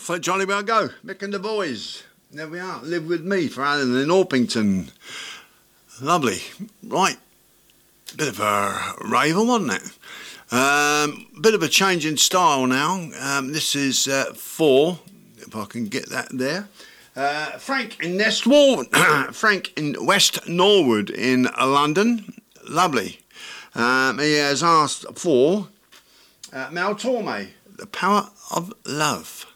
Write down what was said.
For Johnny Will Go, Mick and the Boys. There we are. Live With Me for Alan in Orpington. Lovely. Right. Bit of a raver, wasn't it? Bit of a change in style now. This is 4, if I can get that there. Frank in Frank in West Norwood in London. Lovely. He has asked for Mel Torme, The Power of Love.